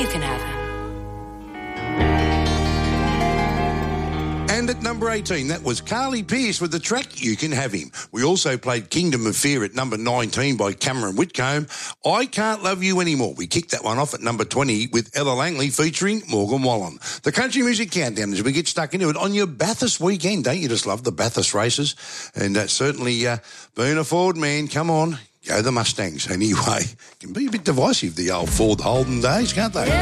you can have him. And at number 18, that was Carly Pearce with the track You Can Have Him. We also played Kingdom of Fear at number 19 by Cameron Whitcomb. I Can't Love You Anymore. We kicked that one off at number 20 with Ella Langley featuring Morgan Wallen. The Country Music Countdown as we get stuck into it on your Bathurst weekend. Don't you just love the Bathurst races? And certainly being a Ford man, come on, go the Mustangs. Anyway, can be a bit divisive, the old Ford Holden days, can't they?